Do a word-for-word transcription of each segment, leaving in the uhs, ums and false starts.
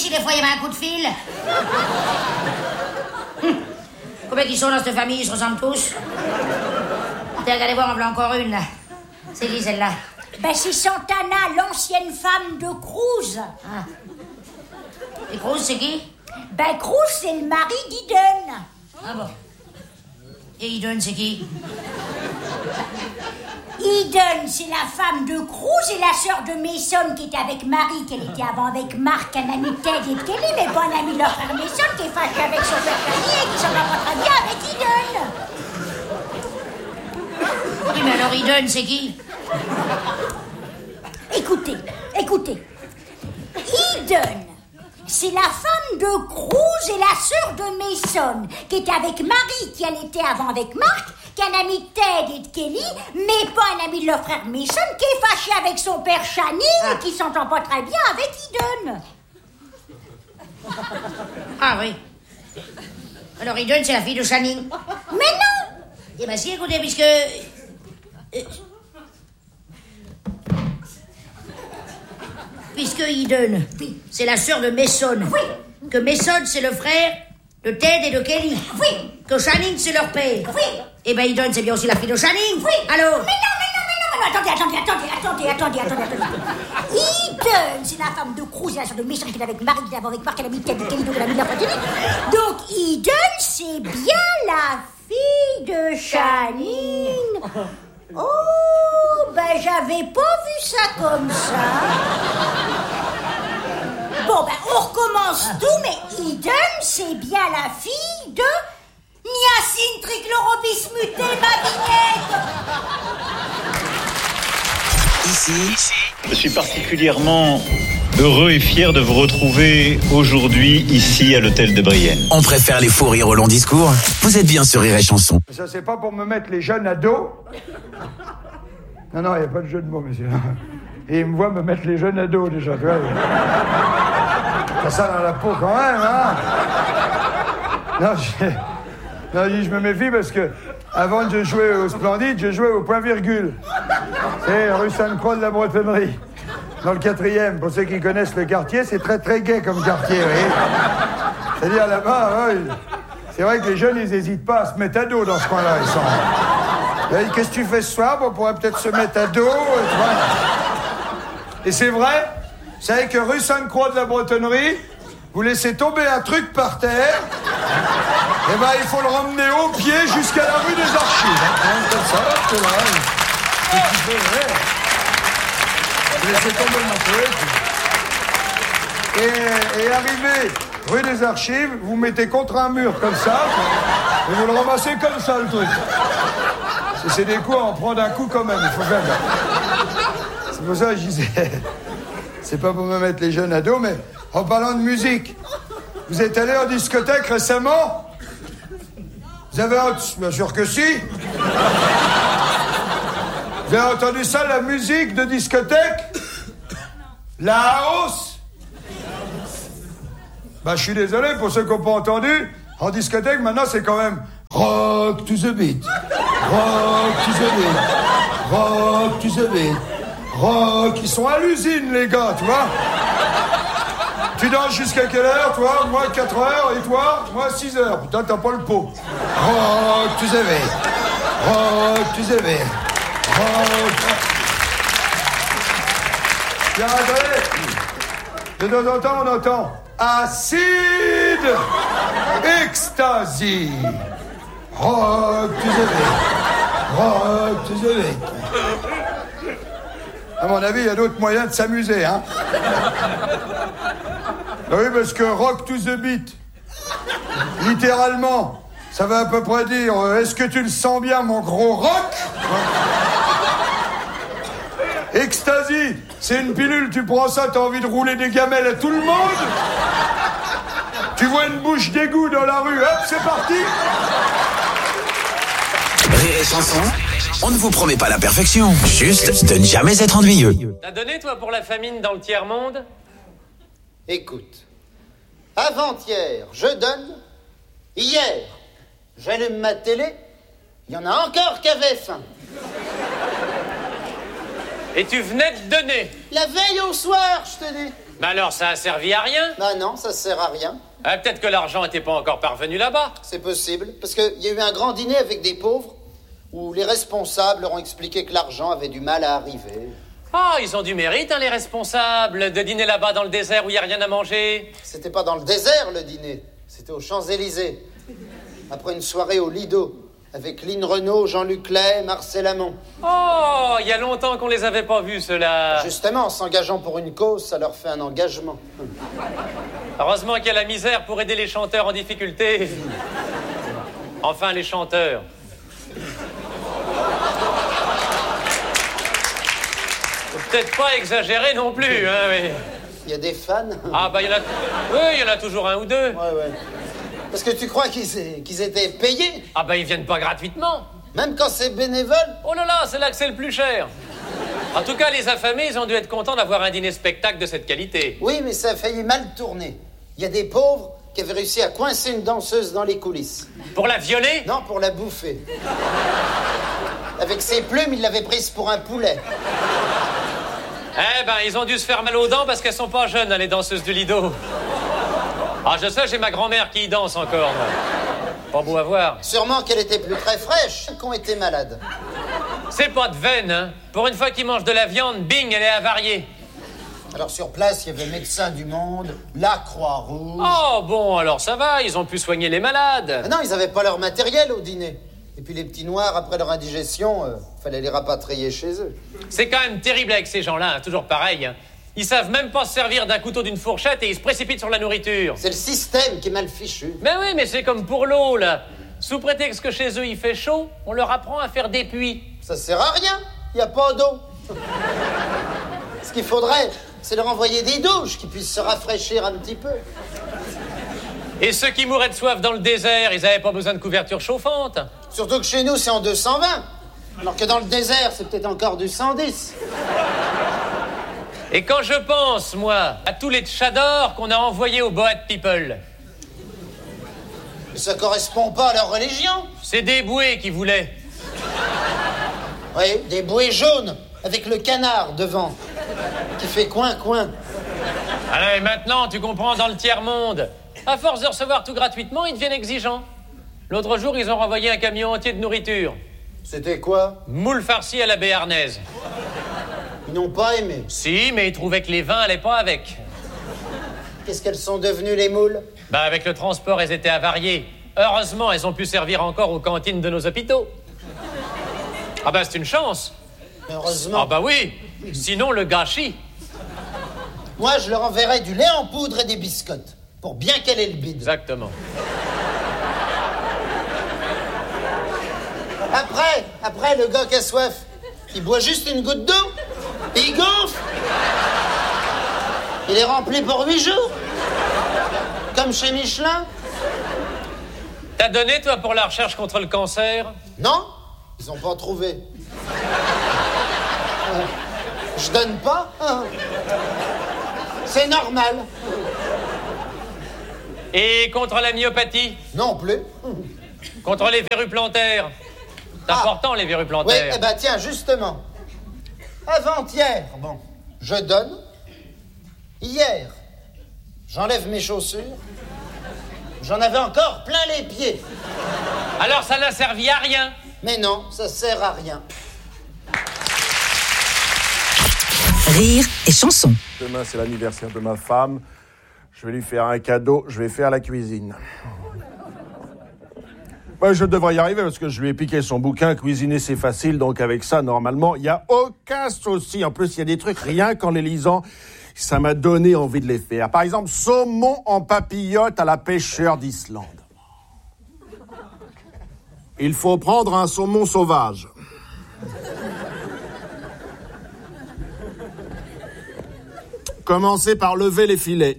si des fois il y avait un coup de fil. Hum. Combien qu'ils sont dans cette famille, ils se ressemblent tous. Attends, regardez voir, on en encore une, là. C'est qui, celle-là? Ben, c'est Santana, l'ancienne femme de Cruz. Ah. Et Cruz, c'est qui? Ben, Cruz, c'est le mari d'Eden. Ah bon. Et Eden, c'est qui? Eden, c'est la femme de Cruz et la sœur de Mason qui était avec Marie, qu'elle était avant avec Marc, un ami de Ted et de Kelly, mais pas un ami de leur frère Mason qui est fâché avec son père Fanny et qui s'en va pas très bien avec Eden. Oui, mais alors Eden, c'est qui? Écoutez, écoutez. Eden, c'est la femme de Cruz et la sœur de Mason, qui était avec Marie, qui elle était avant avec Marc, qui est un ami de Ted et de Kelly, mais pas un ami de leur frère Mason, qui est fâché avec son père Channing ah. et qui s'entend pas très bien avec Eden. Ah oui. Alors Eden, c'est la fille de Channing. Mais non. Eh ben si, écoutez, puisque... Euh... Puisque Eden, oui. c'est la sœur de Mason. Oui. Que Mason, c'est le frère de Ted et de Kelly. Oui. Que Channing, c'est leur père. Oui. Et ben Eden, c'est bien aussi la fille de Channing. Oui. Alors? Mais non, mais non, mais non, mais non. Attendez, attendez, attendez, attendez, attendez, attendez, attendez. Eden, c'est la femme de Cruz et la sœur de Mason qui est avec Marie, qui est avant avec Marc, elle a mis Ted et Kelly, donc elle a mis la fraternité. Donc Eden, c'est bien la fille de Channing. Oh, ben j'avais pas vu ça comme ça. Bon, ben on recommence tout, mais Eden, c'est bien la fille de Niacine Trichlorobismutée, ma vignette. Ici, je suis particulièrement heureux et fier de vous retrouver aujourd'hui ici à l'hôtel de Brienne. On préfère les faux rires au long discours. Vous êtes bien sur Rire et Chanson. Ça, c'est pas pour me mettre les jeunes à dos. Non, non, il n'y a pas de jeu de mots, monsieur. Et il me voit me mettre les jeunes à dos, déjà, tu vois. Ça sent dans la peau quand même, hein. Non, je... non, je me méfie parce que avant de jouer au Splendide, je jouais au point-virgule. C'est rue Sainte-Croix de la Bretonnerie. Dans le quatrième, pour ceux qui connaissent le quartier, c'est très très gai comme quartier, vous voyez. C'est-à-dire là-bas, ouais, c'est vrai que les jeunes, ils n'hésitent pas à se mettre à dos dans ce coin-là. Ils sont... Qu'est-ce que tu fais ce soir? Bon, on pourrait peut-être se mettre à dos. Et, voilà. Et c'est vrai, vous savez que rue Sainte-Croix de la Bretonnerie, vous laissez tomber un truc par terre, et ben il faut le ramener au pied jusqu'à la rue des Archives. Hein, comme ça, c'est vrai. Vous laissez tomber mon truc. Et, et arrivé rue des Archives, vous mettez contre un mur comme ça, et vous le ramassez comme ça, le truc. C'est des coups à en prendre un coup quand même, il faut faire. C'est pour ça que je disais, c'est pas pour me mettre les jeunes à dos, mais en parlant de musique, vous êtes allé en discothèque récemment? Vous avez entendu? Bien sûr que si. Vous avez entendu ça, la musique de discothèque? La house? Bah, je suis désolé pour ceux qui n'ont pas entendu. En discothèque, maintenant, c'est quand même rock to the beat. Rock to the beat. Rock to the beat. Rock. Ils sont à l'usine, les gars, tu vois. Tu danses jusqu'à quelle heure, toi? Moi, quatre heures. Et toi? Moi, six heures. Putain, t'as pas le pot. Rock to the beat. Rock to the beat. Rock. Tiens, attendez. De temps en temps, on entend acide, ecstasy, rock to the beat, rock to the beat. À mon avis, il y a d'autres moyens de s'amuser, hein. Oui, parce que rock to the beat, littéralement, ça veut à peu près dire euh, est-ce que tu le sens bien, mon gros rock? Ecstasy, c'est une pilule, tu prends ça, t'as envie de rouler des gamelles à tout le monde. Tu vois une bouche d'égout dans la rue, hop, c'est parti. Rire et Chanson, on ne vous promet pas la perfection, juste de ne jamais être ennuyeux. T'as donné, toi, pour la famine dans le tiers-monde? Écoute, avant-hier, je donne. Hier, j'allume ma télé. Il y en a encore qui avaient faim. Et tu venais de donner? La veille au soir, je te dis. Mais alors, ça a servi à rien? Bah non, ça sert à rien. Ah, peut-être que l'argent n'était pas encore parvenu là-bas. C'est possible, parce qu'il y a eu un grand dîner avec des pauvres où les responsables leur ont expliqué que l'argent avait du mal à arriver. Ah, ils ont du mérite, hein, les responsables, de dîner là-bas dans le désert où il n'y a rien à manger. C'était pas dans le désert, le dîner. C'était aux Champs-Élysées. Après une soirée au Lido, avec Lynn Renault, Jean-Luc Lay, Marcel Amont. Oh, il y a longtemps qu'on les avait pas vus, ceux-là. Justement, en s'engageant pour une cause, ça leur fait un engagement. Heureusement qu'il y a la misère pour aider les chanteurs en difficulté. Enfin, les chanteurs. Faut peut-être pas exagérer non plus, hein, mais... Il y a des fans. Ah, bah, il y en a... Oui, il y en a toujours un ou deux. Ouais, ouais. Parce que tu crois qu'ils qu'ils étaient payés? Ah, bah, ils viennent pas gratuitement. Même quand c'est bénévole? Oh là là, c'est là que c'est le plus cher. En tout cas, les affamés, ils ont dû être contents d'avoir un dîner-spectacle de cette qualité. Oui, mais ça a failli mal tourner. Il y a des pauvres qui avaient réussi à coincer une danseuse dans les coulisses. Pour la violer? Non, pour la bouffer. Avec ses plumes, il l'avait prise pour un poulet. Eh ben, ils ont dû se faire mal aux dents parce qu'elles sont pas jeunes, hein, les danseuses du Lido. Ah, je sais, j'ai ma grand-mère qui y danse encore. Moi. Pas beau à voir. Sûrement qu'elle était plus très fraîche qu'on était malade. C'est pas de veine, hein. Pour une fois qu'ils mangent de la viande, bing, elle est avariée. Alors sur place, il y avait Médecins du Monde, la Croix-Rouge... Oh, bon, alors ça va, ils ont pu soigner les malades. Ah non, ils avaient pas leur matériel au dîner. Et puis les petits noirs, après leur indigestion, euh, fallait les rapatrier chez eux. C'est quand même terrible avec ces gens-là, hein, toujours pareil. Hein. Ils savent même pas se servir d'un couteau, d'une fourchette, et ils se précipitent sur la nourriture. C'est le système qui est mal fichu. Ben oui, mais c'est comme pour l'eau, là. Sous prétexte que chez eux il fait chaud, on leur apprend à faire des puits. Ça sert à rien, il n'y a pas d'eau. Ce qu'il faudrait, c'est leur envoyer des douches qui puissent se rafraîchir un petit peu. Et ceux qui mouraient de soif dans le désert, ils avaient pas besoin de couverture chauffante. Surtout que chez nous, c'est en deux cent vingt. Alors que dans le désert, c'est peut-être encore du cent dix. Et quand je pense, moi, à tous les tchadors qu'on a envoyés aux Boat People... Ça correspond pas à leur religion. C'est des bouées qui voulaient. Oui, des bouées jaunes, avec le canard devant, qui fait coin-coin. Allez, maintenant, tu comprends, dans le tiers-monde, à force de recevoir tout gratuitement, ils deviennent exigeants. L'autre jour, ils ont renvoyé un camion entier de nourriture. C'était quoi? Moules farcies à la béarnaise. Ils n'ont pas aimé. Si, mais ils trouvaient que les vins allaient pas avec. Qu'est-ce qu'elles sont devenues, les moules? Bah, avec le transport, elles étaient avariées. Heureusement, elles ont pu servir encore aux cantines de nos hôpitaux. Ah bah, c'est une chance. Heureusement. Ah bah oui, sinon le gâchis. Moi, je leur enverrai du lait en poudre et des biscottes, pour bien caler le bide. Exactement. Après, après, le gars qui a soif, il boit juste une goutte d'eau, et il gonfle. Il est rempli pour huit jours. Comme chez Michelin. T'as donné, toi, pour la recherche contre le cancer? Non, ils ont pas trouvé. Euh, je donne pas, hein. C'est normal. Et contre la myopathie? Non plus. Contre les verrues plantaires? C'est Ah. important, les verrues Oui, plantaires. eh ben tiens, justement. Avant-hier, bon, je donne. Hier, j'enlève mes chaussures. J'en avais encore plein les pieds. Alors ça n'a servi à rien. Mais non, ça sert à rien. Rire et chanson. Demain, c'est l'anniversaire de ma femme. Je vais lui faire un cadeau. Je vais faire la cuisine. Ben, je devrais y arriver parce que je lui ai piqué son bouquin. Cuisiner, c'est facile. Donc, avec ça, normalement, il n'y a aucun souci. En plus, il y a des trucs, rien qu'en les lisant, ça m'a donné envie de les faire. Par exemple, saumon en papillote à la pêcheur d'Islande. Il faut prendre un saumon sauvage. Commencez par lever les filets.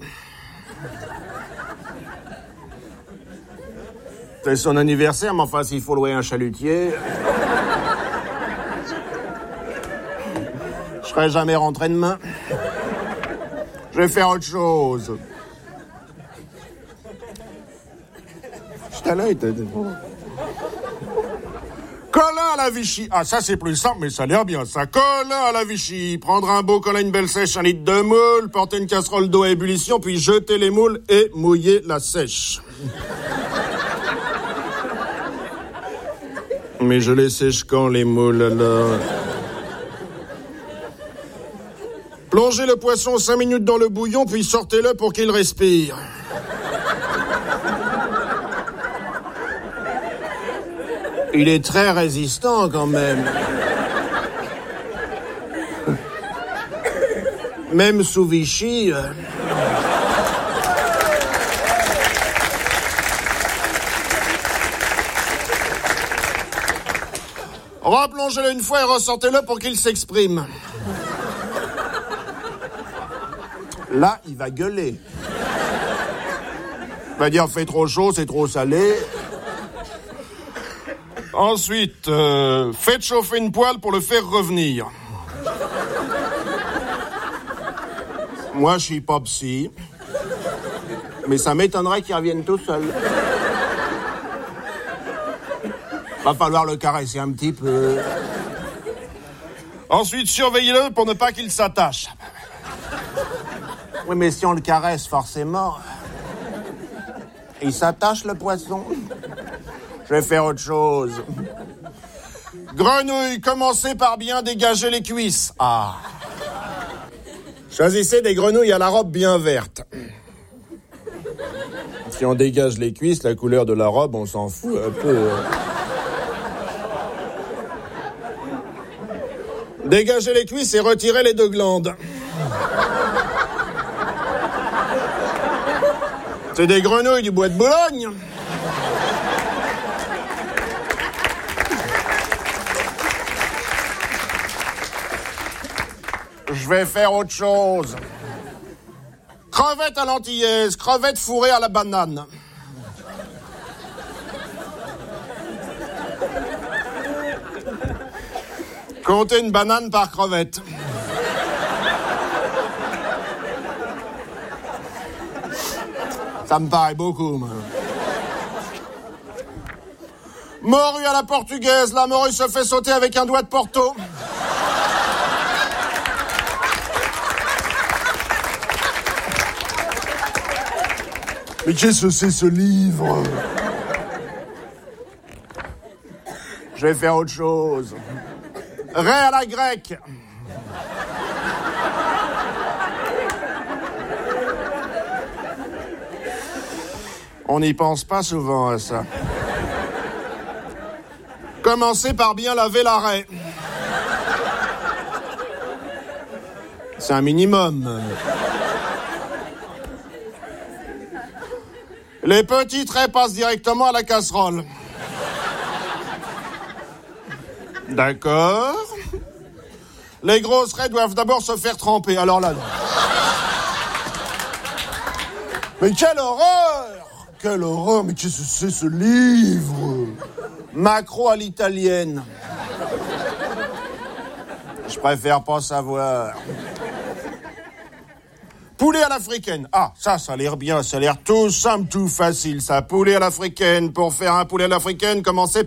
C'est son anniversaire, mais enfin, s'il faut louer un chalutier... Je serai jamais rentré demain. Je vais faire autre chose. J'étais là, il était... Colin! Colin à la Vichy. Ah, ça, c'est plus simple, mais ça a l'air bien, ça. Colin à la Vichy. Prendre un beau Colin, une belle sèche, un litre de moule, porter une casserole d'eau à ébullition, puis jeter les moules et mouiller la sèche. Mais je les sèche quand, les moules, alors? Plongez le poisson cinq minutes dans le bouillon, puis sortez-le pour qu'il respire. Il est très résistant, quand même. Même sous Vichy... Euh... Replongez-le une fois et ressortez-le pour qu'il s'exprime. Là, il va gueuler. Il va dire, fait trop chaud, c'est trop salé. Ensuite, euh, faites chauffer une poêle pour le faire revenir. Moi, je suis pas psy. Mais ça m'étonnerait qu'il revienne tout seul. Va falloir le caresser un petit peu. Ensuite, surveillez-le pour ne pas qu'il s'attache. Oui, mais si on le caresse, forcément, il s'attache, le poisson. Je vais faire autre chose. Grenouille, commencez par bien dégager les cuisses. Ah. Choisissez des grenouilles à la robe bien verte. Si on dégage les cuisses, la couleur de la robe, on s'en fout un peu. Dégagez les cuisses et retirez les deux glandes. C'est des grenouilles du bois de Boulogne. Je vais faire autre chose. Crevettes à l'antillaise, crevettes fourrées à la banane. Comptez une banane par crevette. Ça me paraît beaucoup, moi. Morue à la portugaise, la morue se fait sauter avec un doigt de Porto. Mais qu'est-ce que c'est, ce livre? Je vais faire autre chose. Ray à la grecque. On n'y pense pas souvent à ça. Commencez par bien laver la raie. C'est un minimum. Les petits traits passent directement à la casserole. D'accord. Les grosses raies doivent d'abord se faire tremper. Alors là... Mais quelle horreur! Quelle horreur! Mais qu'est-ce que c'est, ce livre? Macro à l'italienne. Je préfère pas savoir. Poulet à l'africaine. Ah, ça, ça a l'air bien. Ça a l'air tout simple, tout facile, ça. Poulet à l'africaine. Pour faire un poulet à l'africaine, commencez